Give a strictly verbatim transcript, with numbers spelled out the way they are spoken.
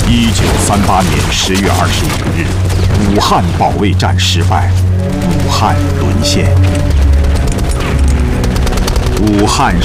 一九三八年十月二十五日，武汉保卫战失败，武汉沦陷。武汉